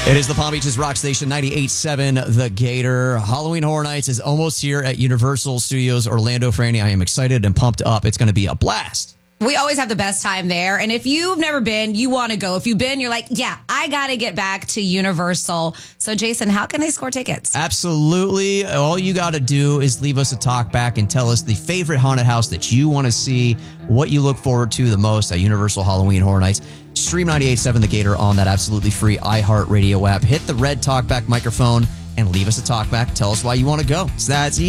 It is the Palm Beaches Rock Station 98.7 The Gator. Halloween Horror Nights is almost here at Universal Studios Orlando. Franny, I am excited and pumped up. It's going to be a blast. We always have the best time there. And if you've never been, you want to go. If you've been, you're like, yeah, I got to get back to Universal. So, Jason, how can they score tickets? Absolutely. All you got to do is leave us a talk back and tell us the favorite haunted house that you want to see, what you look forward to the most at Universal Halloween Horror Nights. Stream 98.7 The Gator on that absolutely free iHeartRadio app. Hit the red talkback microphone and leave us a talkback. Tell us why you want to go. So that's